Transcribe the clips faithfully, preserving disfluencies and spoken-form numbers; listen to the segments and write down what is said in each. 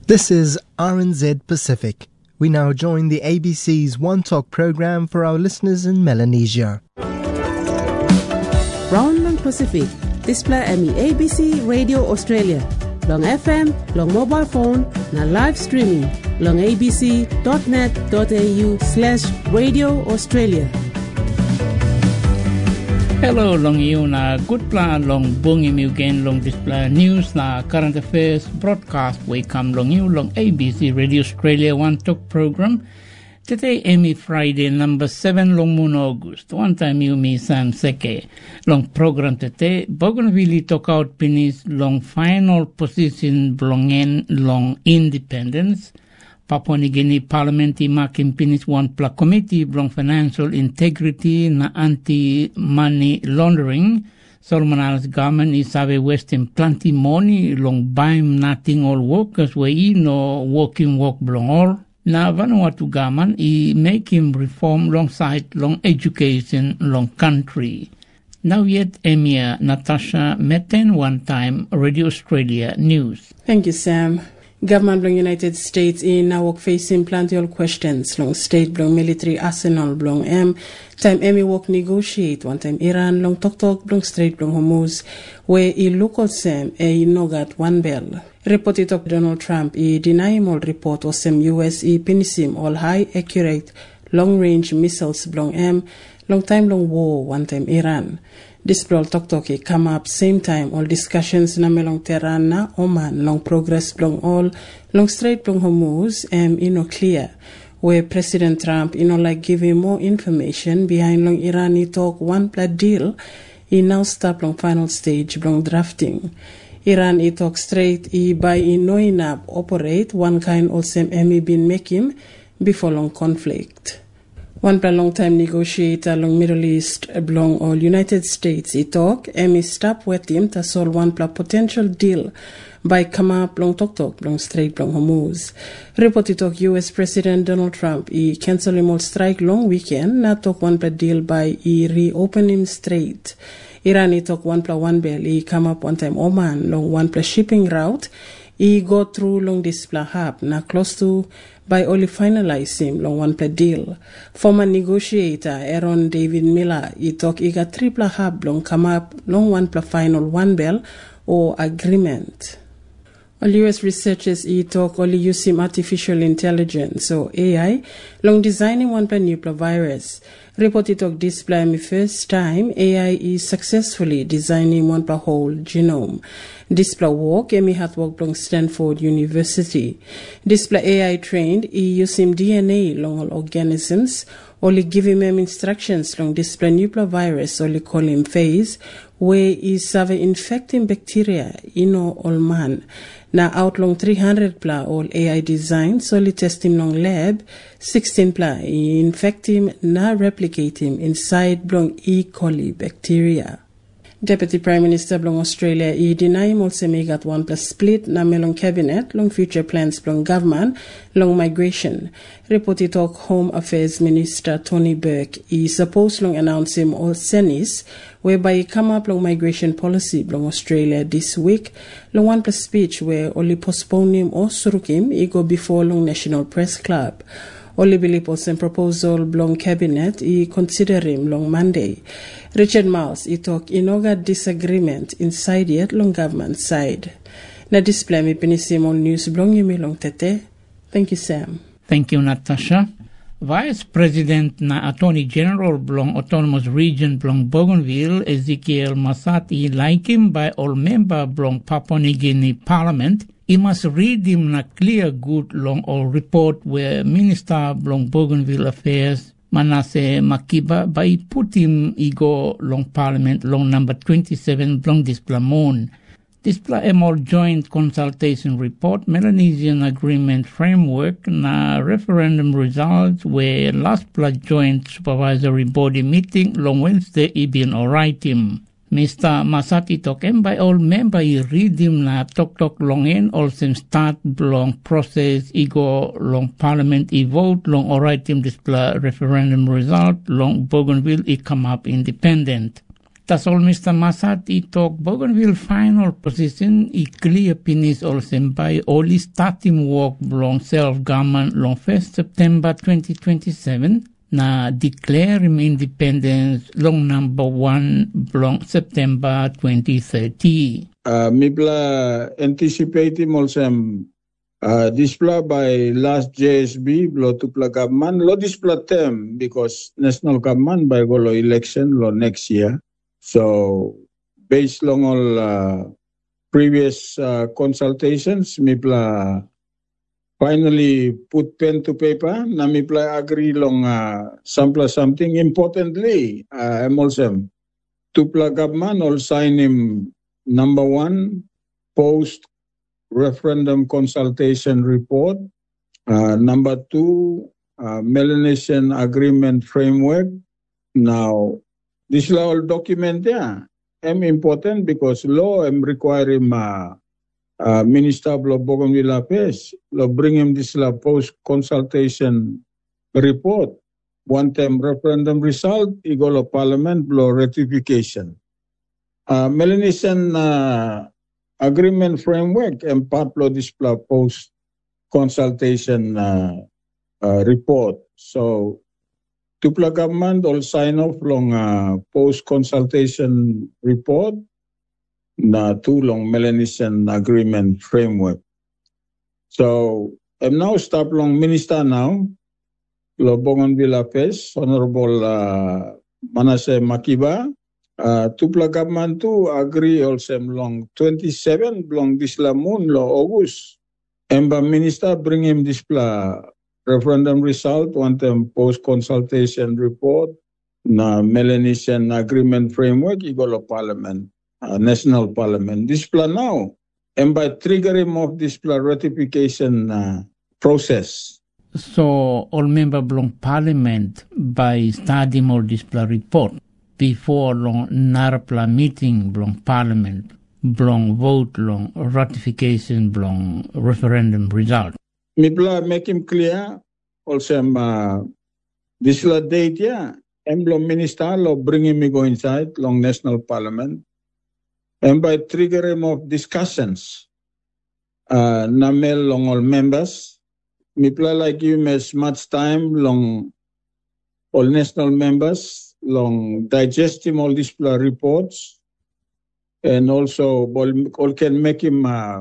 This is R N Z Pacific. We now join the A B C's One Talk program for our listeners in Melanesia. Round long Pacific, display emi A B C Radio Australia, long F M, long mobile phone, na live streaming, long abc.net.au slash Radio Australia. Hello, long you na good plan long bungi mi again long display news na current affairs broadcast we come long you long A B C Radio Australia One Talk program. Today Emi Friday number seven long moon August. One time you me Sam Seke long program today. Bougainville talk out pinis long final position belonging long independence. Papua New Guinea Parliament makin pinis one pla committee belong financial integrity na anti-money laundering. Solomon Islands government is have western plenty money long baim nothing all workers we no working work belong all. Na Vanuatu government I make him reform alongside long education long country. Now yet Emir Natasha Meten one time Radio Australia News. Thank you, Sam. Government of United States in now work facing plenty of questions. Long state, long military arsenal, long M. Time Emmy work negotiate. One time Iran, long talk talk, long straight, long Hormuz. Where I local Sam, a nogat one bell. Reported of Donald Trump, I deny him all report or some U S I pinisim all high accurate long range missiles, long M. Long time, long war, one time Iran. This brawl talk talk come up same time all discussions na melong Tehran na Oman long progress long all long straight long Hormuz and you know clear where President Trump you know like giving more information behind long Irani talk one plat deal he now start long final stage long drafting. Iran he talk straight he by in knowing up operate one kind of same Emmy been making before long conflict. One pla long time negotiator long Middle East belong all United States he talk Emmy stop with him to solve one pla potential deal by come up long talk talk long straight long Hormuz. Report it talk U S President Donald Trump he cancel him all strike long weekend not talk one pla deal by he reopen him straight. Iran he talk one pla one bell he come up one time Oman long one pla shipping route he go through long this pla hub na close to by only finalize him long one pla deal. Former negotiator Aaron David Miller he talk he got three pla hub long come up long one pla final one bell or agreement. All U S researchers he talk only using artificial intelligence or A I long designing one pla new pla virus. Report it talk display me first time A I is successfully designing one pla whole genome. Display work Emi had work long Stanford University. Display A I trained he using D N A long all organisms only give him instructions long display new pla virus only call him phase where he serve infecting bacteria in all man. Now out long three hundred pla all A I design solely test him long lab sixteen pla he infect him now replicate him inside long E. coli bacteria. Deputy Prime Minister Blong Australia he deny him also may got one plus split na melong cabinet long future plans blong government long migration. Reported talk Home Affairs Minister Tony Burke he supposed long announce him all senis whereby he come up long migration policy blong Australia this week long one plus speech where only postpone him or suruk him he go before long National Press Club. Only Billy Paulson proposal belong cabinet he consider him long Monday. Richard Miles he talk inoga disagreement inside yet long government side. Na display me pinisimol news belong yumi long tete. Thank you, Sam. Thank you, Natasha. Vice President na Attorney General belong Autonomous Region belong Bougainville Ezekiel Masati like him by all member belong Papua New Guinea Parliament. He must read him na clear good long all report where Minister belong Bougainville Affairs Manasseh Makiba by put him ego long Parliament long number twenty-seven belong Displamon. Displa all joint consultation report Melanesian agreement framework na referendum results where last pla joint supervisory body meeting long Wednesday he been alright him. Mister Masati token by all member he read him na talk talk long in also start long process ego long parliament he vote long alright him display referendum result long Bougainville he come up independent. Tas all Mister Masat i talk Bougainville final position i clear pinis all senpai only starting work long self-government long first September twenty twenty-seven na declare him independence long number one long September twenty thirty. Uh, mibla anticipate him also uh, display by last J S B lo tupla government lo display term because national government by go lo election lo next year. So, based on all uh, previous uh, consultations, mipla finally put pen to paper. Na mipla agree long uh, sample something. Importantly, uh, I'm also tupla government all sign him number one post referendum consultation report. Uh, number two, uh, Melanesian agreement framework. Now. This law document yeah, am important because law am requiring uh, uh, Minister of Bougainville Affairs lo bring him this law post consultation report. One time referendum result, igolo parliament lo ratification. Uh, Melanesian uh, agreement framework am part lo this law post consultation uh, uh, report. So. Tupla government all sign off long uh, post-consultation report na two long Melanesian agreement framework. So, I'm now stop long minister now, lo Bougainville Affairs, Honorable uh, Manasseh Makiba. Uh, Tupla government too agree also long twenty-seven long this la moon lo August. Emba minister bring him this pla referendum result, one time post-consultation report, na Melanesian agreement framework, igolo parliament, uh, national parliament. This plan now, and by triggering of this plan ratification uh, process. So, all member belong parliament by studying all this plan report before long narpla meeting belong parliament, belong vote long ratification belong referendum result. Mipla make him clear, also uh, this la date, yeah, emblem minister lo bring him go inside long national parliament, and by trigger him of discussions, uh, namel long all members, mipla like him as much time long all national members long digest him all these reports, and also all, all can make him uh,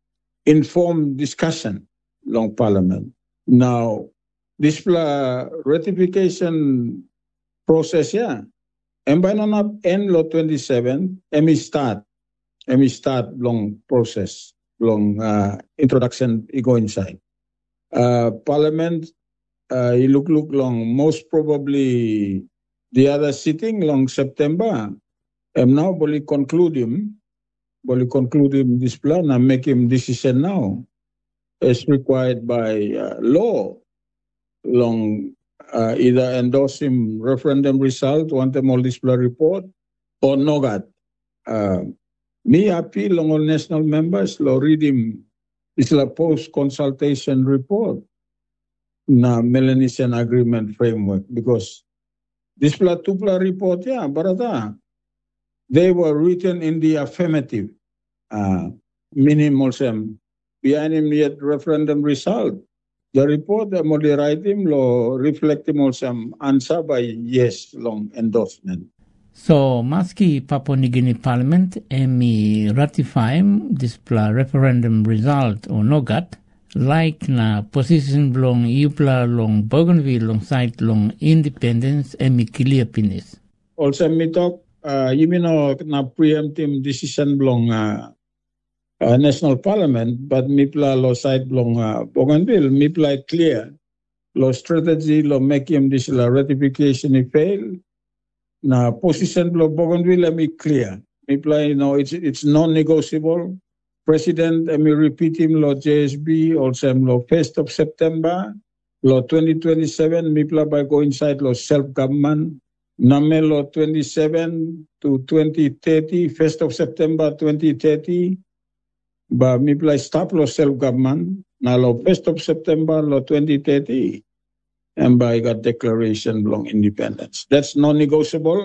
informed discussion. Long parliament. Now, this uh, ratification process, yeah, and by non up end law twenty-seven, emi start, emi start long process, long uh, introduction, you go inside. Uh, parliament, uh, you look, look long, most probably the other sitting long September, and now boli conclude him, boli conclude him this plan and make him decision now. As required by uh, law, long uh, either endorse him referendum result, want them all display report, or nogat. Uh, me appeal long all national members, lo read him this la post consultation report na Melanesian agreement framework because this pla two pla report, yeah, barata, they were written in the affirmative, uh, minimal sem. Behind him yet referendum result. The report that only write him lo reflect him also answer by yes long endorsement. So maski Papua New Guinea Parliament emi ratify this pla referendum result or nogat like na position belong Upla long Bougainville long site long independence emi clear pinis. Also me talk uh, you mean na preemptive decision belong uh, Uh, national parliament, but mipla lo side long uh, Bougainville, mipla clear lo strategy lo make him this la ratification if fail. Na position lo Bougainville me clear. Mipla, you know, it's it's non-negotiable. President, I me repeat him lo J S B also lo first of September lo twenty twenty-seven mipla by go inside lo self-government. Name lo twenty-seven to twenty thirty, first of September twenty thirty. But me play stop lo self-government, na lo first of September lo twenty thirty, and by got declaration long independence. That's non-negotiable.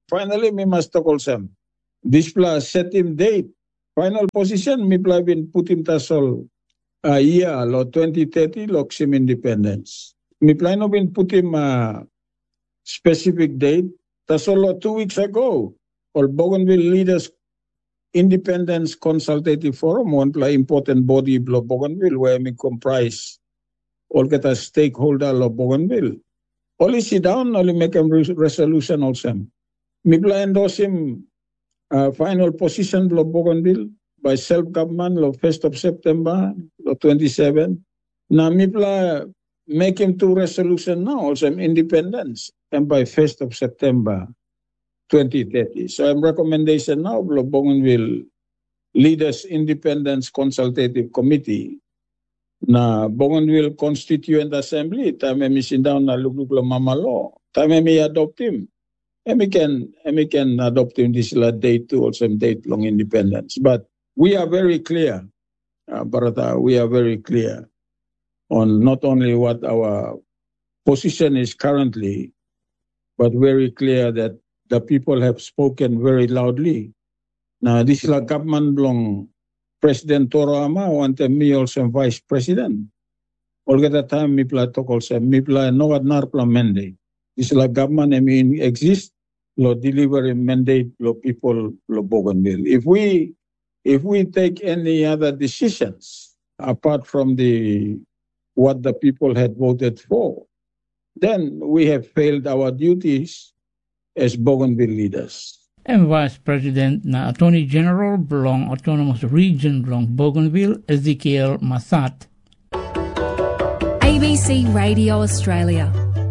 Finally, we must talk also. This plus set him date. Final position, me pla bin put him tasol a year, lo twenty thirty, lo sim independence. Me pla no bin put him a specific date. Tasol lo two weeks ago, all Bougainville Leaders Independence Consultative Forum, one pla important body lo Bougainville, where me comprise all get a stakeholder lo Bougainville. Only sit down, only make a resolution also. Me pla endorse him Uh, final position lo Bougainville by self-government lo first of September lo twenty-seven. Na mipla make him two resolution now also independence and by first of September twenty thirty. So I'm recommendation now lo Bougainville Leaders Independence Consultative Committee na Bougainville Constituent Assembly time mi sit down na luglug lo mamalo time mi adopt him. And we can, and we can adopt in this date to also date long independence. But we are very clear, uh, Barata, we are very clear on not only what our position is currently, but very clear that the people have spoken very loudly. Now, this is a government belong President Toro Ama, want me also Vice President. All get the time, me pla talk also, me pla no adnar pla mandate. This is a government, I mean, exist. Lo delivery mandate lo people lo Bougainville. If we if we take any other decisions apart from the what the people had voted for, then we have failed our duties as Bougainville leaders. And Vice President na Attorney General belong Autonomous Region belong Bougainville, Ezekiel Masat. A B C Radio Australia.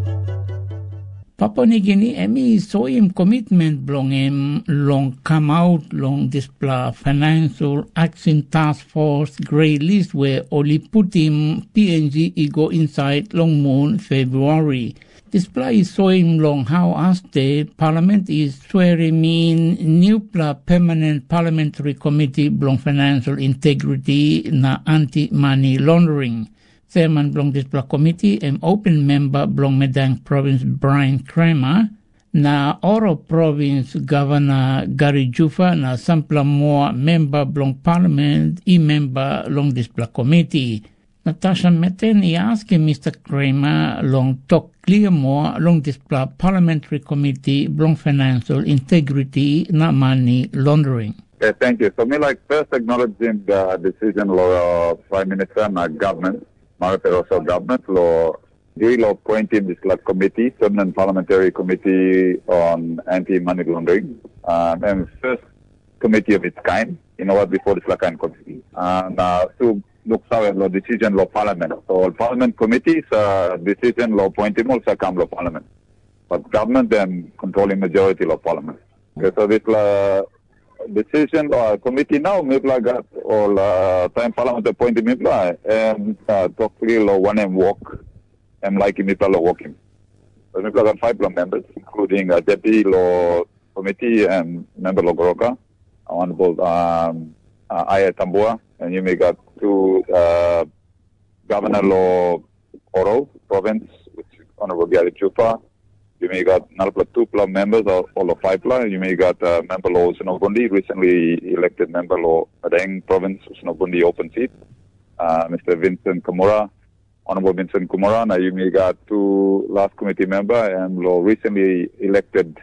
Papua New Guinea emi so im commitment belong im long come out long display financial action task force grey list where only put him P N G ego inside long moon February. Display is so im long how as the parliament is swearing in new permanent parliamentary committee belong financial integrity na anti-money laundering. Chairman belong this block committee and open member belong Medang Province Brian Kramer na Oro Province Governor Gary Jufa na sampla more member belong Parliament e member long this block committee. Natasha Meten he asked Mister Kramer long talk clear more long this block parliamentary committee belong financial integrity na money laundering. Okay, thank you. So me like first acknowledging the decision of uh, Prime Minister and uh, government. Also government law, the law appointed this like committee, permanent parliamentary committee on anti-money laundering, um, and first committee of its kind, you know what, before this like kind committee. And uh, so looks out law decision law parliament. So parliament committees, uh, decision law appointed also come law parliament, but government then controlling majority law parliament. Okay, so this uh, decision or committee now maybe like got all uh, time parliament appointed maybe and uh, talk to one and walk and like him people walking. So maybe got five members, including a deputy law committee and member law Goroka, honorable um, uh, Aya Tambua, and you may got two uh, governor law Oro province, which is honorable Gary Chupa. You may got another two plus members or all of five plus. You may got uh, member law Sinobundi, recently elected member law Adeng province Sinobundi open seat. Uh, Mister Vincent Kumura, Honorable Vincent Kumura. Now you may got two last committee member and law recently elected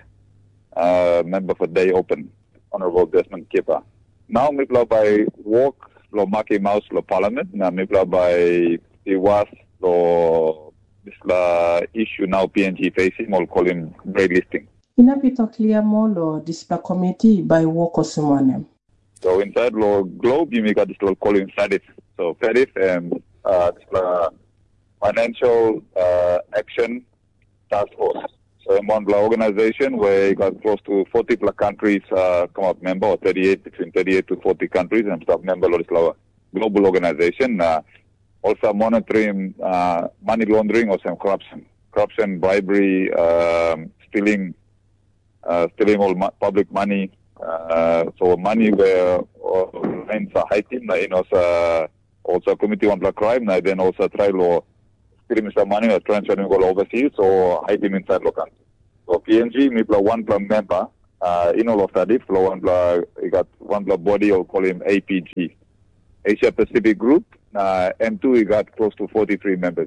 uh, member for day open, Honorable Desmond Kipa. Now me by walk law Maki Mouse law Parliament. Now me by Iwas law. This uh, issue now P N G facing, or call him grey listing. Inapita clear more law this committee by work or someone. So inside law globe, you may got this law call him F A D I F. So F A D I F and uh, uh, financial uh, action task force. So in one organization where you got close to forty plus countries uh, come up member, or thirty-eight between thirty-eight to forty countries and staff member of this global organization. Uh, Also monitoring uh, money laundering or some corruption, corruption, bribery, um, stealing, uh, stealing all ma- public money. Uh, so money where lines are hiding, you know, so also committee on black crime, and then also try to stealing some money or transferring all overseas or hiding inside local. So P N G, me plus one plus member, uh, in all of that, if one blah, you got one blah body, or call him A P G, Asia Pacific Group. Uh, M two, we got close to forty-three members.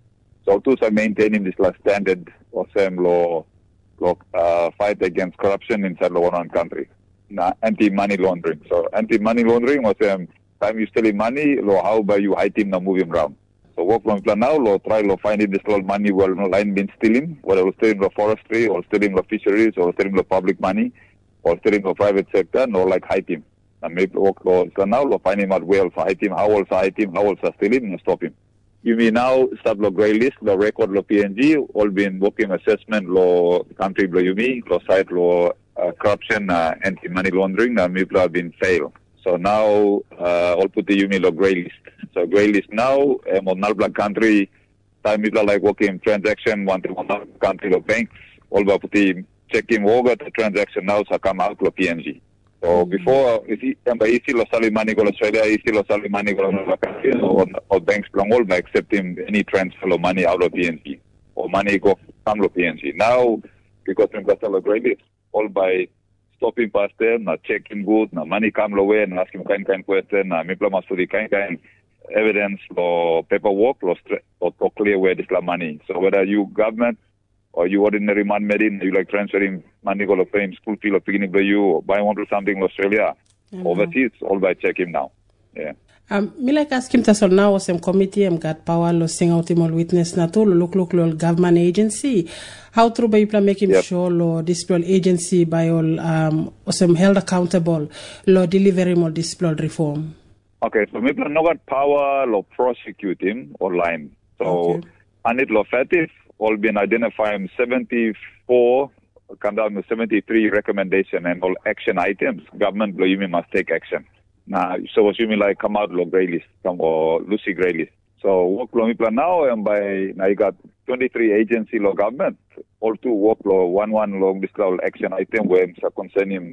So two are maintaining this last standard of same law, law uh, fight against corruption inside the one country. Nah, anti-money laundering. So anti-money laundering was um, time you stealing money, law how by you hide him now move him around. So work from plan now, law try law finding this little money well no line been stealing, whether it was stealing the forestry or stealing the fisheries or stealing the public money or stealing the private sector, no like hide him. And maybe work law now law find him out well for hide him, how also hide him, how also steal him and stop him. You mean now start the grey list, the record law P N G, all been working assessment law country law you mean, law side law uh, corruption, uh, anti-money laundering, and uh, people have been failed. So now uh, all put the you mean law grey list. So grey list now, um, on Nalbla country, time people like working transaction, one to one country law banks, all about put checking over the transaction now, so come out law P N G. So mm-hmm. before, if you easy lo sali money go to Australia, easy lo sali money go to country, or, or banks belong all by accepting any transfer of money out of P N G, or money go come to P N G. Now, because we got a great list, all by stopping past them, na checking good, na money come away, and asking kind kind question, na people must do the kind kind evidence or paperwork, or, or, or clear where this la money. So whether you government, or you ordinary man made in, you like transferring money go to pay him school fee or beginning by you, or buy one to something in Australia, mm-hmm. overseas, all by check him now. Yeah. Um, me like ask him to so now some committee am got power lo sing out him all witness na to look look lo government agency. How through by you make him yep. sure lo display agency by all um some held accountable lo delivery more display reform. Okay, so me plan no got power lo prosecute him online. So okay. and it lo fatif. All been identified seventy-four, come down to seventy-three recommendation and all action items. Government you mean must take action. Now, so what you mean like come out lo grey list, come or Lucy grey list. So work lo plan now and by now you got twenty-three agency lo government. All two work lo one one long this action item where it's concerning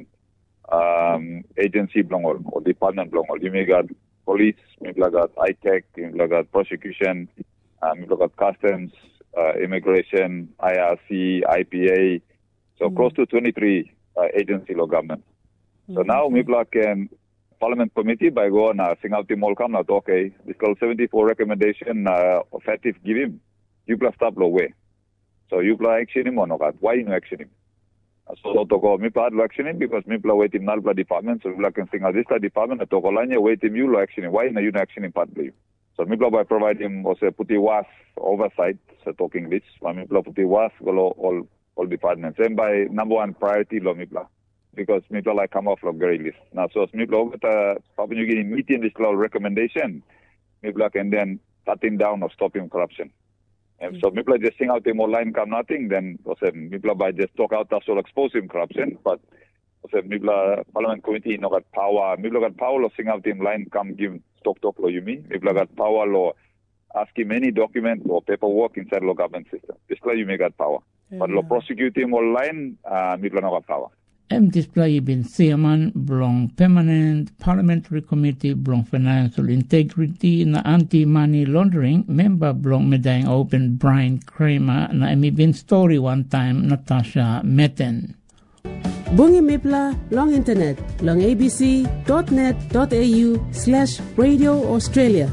um agency belong all or department belong all. You may got police, you may got I TEC, you may got prosecution, um, you may got customs. Uh, immigration, I R C, I P A, so mm-hmm. close to twenty-three uh, agency law government. Mm-hmm. So now we can Parliament committee by go na sing out the mall come na okay, this called seventy-four recommendation uh, effective give him. You plus stop law way. So you plus action him or not? Why you no action him? So to go me part action him because me plus wait him nalpla department so we can sing out this department to go line wait him you lo action him. Why no you no action him part you? So me by provide him also put the was oversight, so talking this. Me put the was all all all departments. And by number one priority lo me because me like come off of grey list. Now so me got a Papua New Guinea meeting this law recommendation. Me and then cutting down or stopping corruption. And mm-hmm. so me just sing out him online come nothing. Then also me by just talk out that's all exposing corruption, but. So Mibla Parliament Committee no got power. Mibla got power lo sing out him line come give talk talk lo you mean. Mibla got power lo ask him any document or paperwork inside lo government system. This way you may got power. Yeah. But lo prosecute him online, uh, Mibla no got power. M display been chairman belong permanent parliamentary committee belong financial integrity na anti-money laundering member belong medang open Brian Kramer na emi been story one time Natasha Metten. Bungi Mipla, long internet, long abc.net.au slash radio Australia.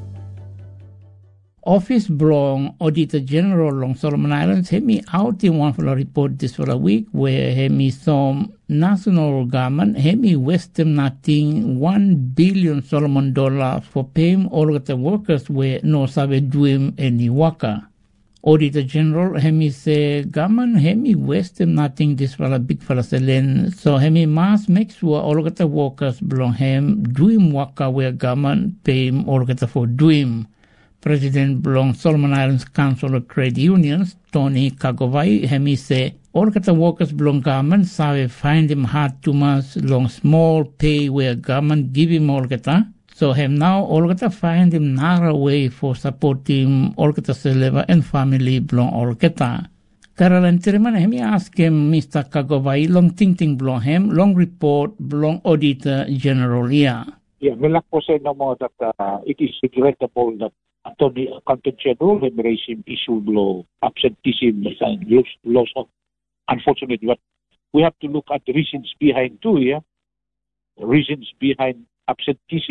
Office belong Auditor General long Solomon Islands, hemi out in one for a report this for a week where hemi some national government, hemi Western nothing one billion Solomon dollar for paying all of the workers where no sabe doing any waka. Auditor General, hemi say government, hemi Western nothing this for a big fella selen, so hemi must make sure all of the workers belong him doing waka where government pay him all of the for doing. President belong Solomon Islands Council of Trade Unions, Tony Kagovai, hemi say all of the workers belong government, so find him hard too much long small pay where government give him all of the. So him now all of the find him narrow way for supporting all of the Seleva and family belong all of the. Caroline Tiriman, hemi ask him Mister Kagovai long ting ting belong him, long report belong Auditor General here. Yeah, well, like I said, no more that uh, it is regrettable that Attorney Accountant General have raised him issue law absenteeism and loss, loss of unfortunately what we have to look at the reasons behind too, yeah? Reasons behind absenteeism.